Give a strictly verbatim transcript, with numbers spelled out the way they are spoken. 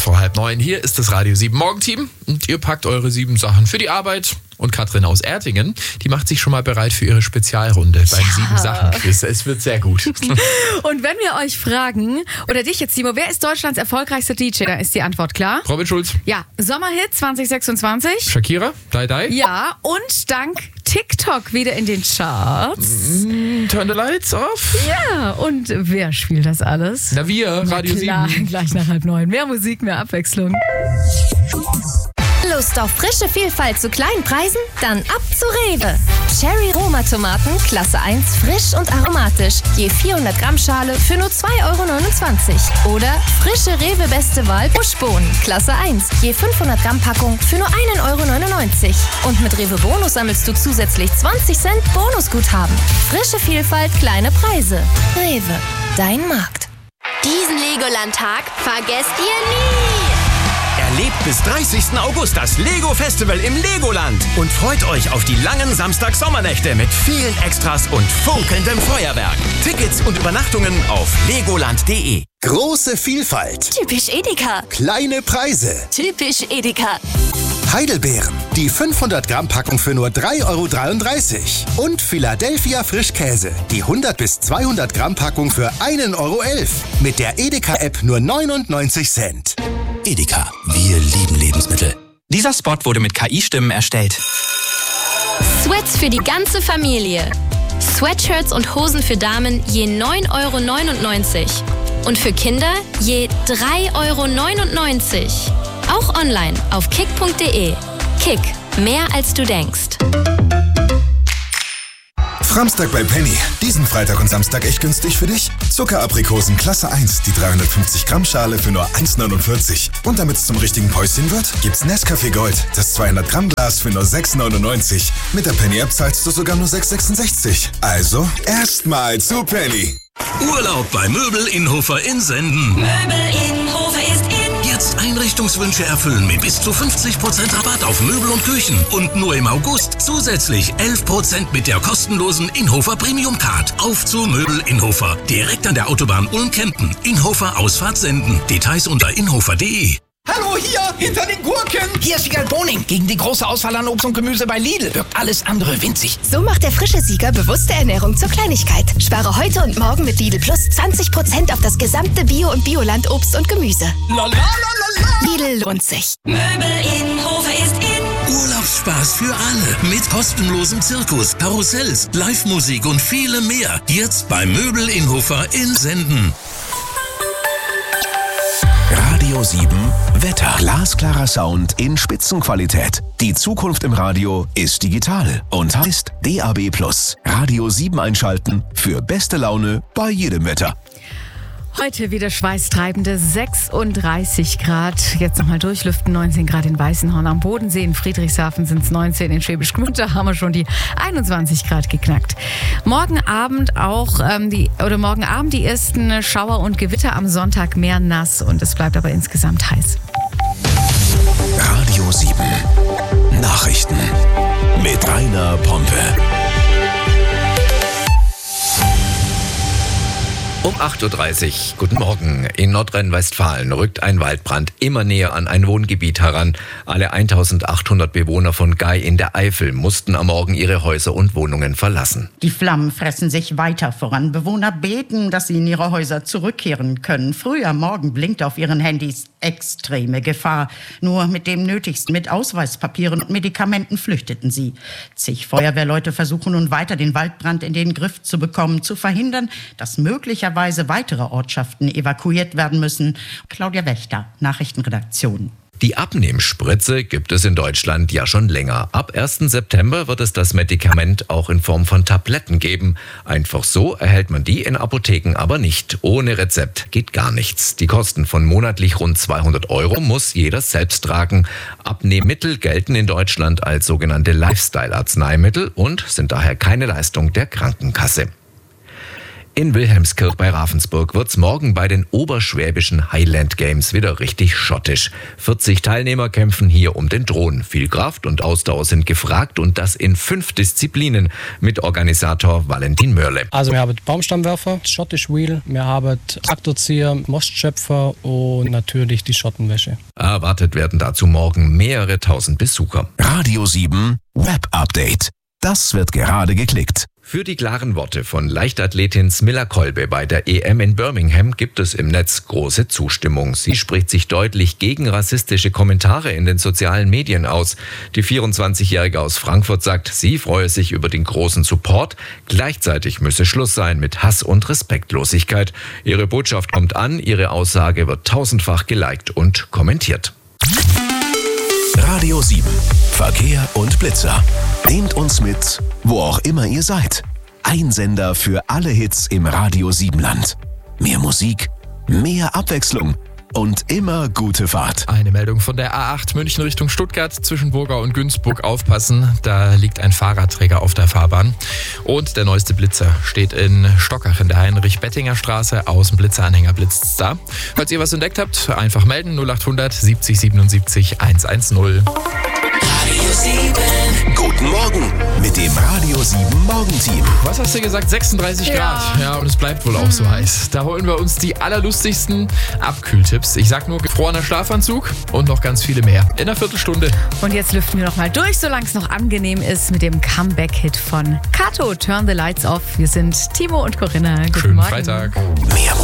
vor halb neun. Hier ist das Radio sieben Morgenteam und ihr packt eure sieben Sachen für die Arbeit. Und Katrin aus Ertingen, die macht sich schon mal bereit für ihre Spezialrunde beim ja. Sieben-Sachen-Quiz. Es wird sehr gut. Und wenn wir euch fragen, oder dich jetzt, Timo, wer ist Deutschlands erfolgreichster D J? Da ist die Antwort klar. Robin Schulz. Ja, Sommerhit zwanzig sechsundzwanzig. Shakira, Die Die. Ja, und dank TikTok wieder in den Charts. Mm, turn the lights off. Ja, und wer spielt das alles? Na wir, Radio Na klar, sieben. gleich nach halb neun. Mehr Musik, mehr Abwechslung. Lust auf frische Vielfalt zu kleinen Preisen? Dann ab zu Rewe. Cherry Roma Tomaten, Klasse eins, frisch und aromatisch. Je vierhundert Gramm Schale für nur zwei Euro neunundzwanzig. Oder frische Rewe Beste Wahl Buschbohnen, Klasse eins. Je fünfhundert Gramm Packung für nur ein Euro neunundneunzig. Und mit Rewe Bonus sammelst du zusätzlich zwanzig Cent Bonusguthaben. Frische Vielfalt, kleine Preise. Rewe, dein Markt. Diesen Legoland-Tag vergesst ihr nie! Erlebt bis dreißigsten August das Lego-Festival im Legoland und freut euch auf die langen Samstag-Sommernächte mit vielen Extras und funkelndem Feuerwerk. Tickets und Übernachtungen auf legoland punkt de. Große Vielfalt. Typisch Edeka. Kleine Preise. Typisch Edeka. Heidelbeeren. Die fünfhundert Gramm Packung für nur drei Euro dreiunddreißig. Und Philadelphia Frischkäse. Die hundert bis zweihundert Gramm Packung für ein Euro elf. Mit der Edeka-App nur neunundneunzig Cent. Edeka, wir lieben Lebensmittel. Dieser Spot wurde mit K I-Stimmen erstellt. Sweats für die ganze Familie. Sweatshirts und Hosen für Damen je neun Euro neunundneunzig. Und für Kinder je drei Euro neunundneunzig. Auch online auf kick punkt de. Kick, mehr als du denkst. Framstag bei Penny. Diesen Freitag und Samstag echt günstig für dich. Zuckeraprikosen Klasse eins, die dreihundertfünfzig Gramm Schale für nur eins neunundvierzig. Und damit es zum richtigen Päuschen wird, gibt's Nescafé Gold, das zweihundert Gramm Glas für nur sechs neunundneunzig. Mit der Penny-App zahlst du sogar nur sechs sechsundsechzig. Also, erstmal zu Penny. Urlaub bei Möbel Inhofer in Senden. Möbel Inhofer ist in. Jetzt Einrichtungswünsche erfüllen mit bis zu fünfzig Prozent Rabatt auf Möbel und Küchen. Und nur im August zusätzlich elf Prozent mit der kostenlosen Inhofer Premium Card. Auf zu Möbel Inhofer. Direkt an der Autobahn Ulm-Kempten. Inhofer Ausfahrt Senden. Details unter inhofer punkt de. Hallo, hier, hinter den Gurken. Hier ist Siegal Boning. Gegen die große Auswahl an Obst und Gemüse bei Lidl wirkt alles andere winzig. So macht der frische Sieger bewusste Ernährung zur Kleinigkeit. Spare heute und morgen mit Lidl Plus zwanzig Prozent auf das gesamte Bio- und Bioland Obst und Gemüse. La la la la la. Lidl lohnt sich. Möbel Inhofer ist in. Urlaubsspaß für alle. Mit kostenlosem Zirkus, Karussells, Live-Musik und viele mehr. Jetzt bei Möbel Inhofer in Senden. Radio sieben Wetter. Glasklarer Sound in Spitzenqualität. Die Zukunft im Radio ist digital und heißt D A B plus. Radio sieben einschalten für beste Laune bei jedem Wetter. Heute wieder schweißtreibende sechsunddreißig Grad. Jetzt nochmal durchlüften, neunzehn Grad in Weißenhorn am Bodensee. In Friedrichshafen sind es neunzehn, in Schwäbisch Gmünd, da haben wir schon die einundzwanzig Grad geknackt. Morgen Abend auch, ähm, die, oder morgen Abend die ersten Schauer und Gewitter, am Sonntag mehr nass und es bleibt aber insgesamt heiß. Radio sieben Nachrichten mit Rainer Pompe. Um acht Uhr dreißig, guten Morgen. In Nordrhein-Westfalen rückt ein Waldbrand immer näher an ein Wohngebiet heran. Alle eintausendachthundert Bewohner von Gei in der Eifel mussten am Morgen ihre Häuser und Wohnungen verlassen. Die Flammen fressen sich weiter voran. Bewohner beten, dass sie in ihre Häuser zurückkehren können. Früh am Morgen blinkt auf ihren Handys extreme Gefahr. Nur mit dem Nötigsten, mit Ausweispapieren und Medikamenten flüchteten sie. Zig Feuerwehrleute versuchen nun weiter, den Waldbrand in den Griff zu bekommen, zu verhindern, dass möglicherweise weitere Ortschaften evakuiert werden müssen. Claudia Wächter, Nachrichtenredaktion. Die Abnehmspritze gibt es in Deutschland ja schon länger. Ab ersten September wird es das Medikament auch in Form von Tabletten geben. Einfach so erhält man die in Apotheken aber nicht. Ohne Rezept geht gar nichts. Die Kosten von monatlich rund zweihundert Euro muss jeder selbst tragen. Abnehmmittel gelten in Deutschland als sogenannte Lifestyle-Arzneimittel und sind daher keine Leistung der Krankenkasse. In Wilhelmskirch bei Ravensburg wird's morgen bei den Oberschwäbischen Highland Games wieder richtig schottisch. vierzig Teilnehmer kämpfen hier um den Thron. Viel Kraft und Ausdauer sind gefragt und das in fünf Disziplinen mit Organisator Valentin Mörle. Also wir haben Baumstammwerfer, Schottisch Wheel, wir haben Traktorzieher, Mostschöpfer und natürlich die Schottenwäsche. Erwartet werden dazu morgen mehrere tausend Besucher. Radio sieben Web Update. Das wird gerade geklickt. Für die klaren Worte von Leichtathletin Smilla Kolbe bei der E M in Birmingham gibt es im Netz große Zustimmung. Sie spricht sich deutlich gegen rassistische Kommentare in den sozialen Medien aus. Die vierundzwanzigjährige aus Frankfurt sagt, sie freue sich über den großen Support. Gleichzeitig müsse Schluss sein mit Hass und Respektlosigkeit. Ihre Botschaft kommt an, ihre Aussage wird tausendfach geliked und kommentiert. Radio sieben. Verkehr und Blitzer. Nehmt uns mit, wo auch immer ihr seid. Ein Sender für alle Hits im Radio sieben Land. Mehr Musik, mehr Abwechslung und immer gute Fahrt. Eine Meldung von der A acht München Richtung Stuttgart zwischen Burgau und Günzburg. Aufpassen, da liegt ein Fahrradträger auf der Fahrbahn. Und der neueste Blitzer steht in Stockach in der Heinrich-Bettinger-Straße. Außenblitzeranhänger blitzt's da. Falls ihr was entdeckt habt, einfach melden. null achthundert siebzig siebenundsiebzig hundertzehn. Radio sieben. Guten Morgen mit dem Radio sieben Morgenteam. Was hast du gesagt? sechsunddreißig Grad. Ja, und es bleibt wohl auch so heiß. Da holen wir uns die allerlustigsten Abkühltipps. Ich sag nur gefrorener Schlafanzug und noch ganz viele mehr. In einer Viertelstunde. Und jetzt lüften wir noch mal durch, solange es noch angenehm ist, mit dem Comeback-Hit von Kato, Turn the Lights Off. Wir sind Timo und Corinna. Guten Schönen Morgen. Freitag. Mehr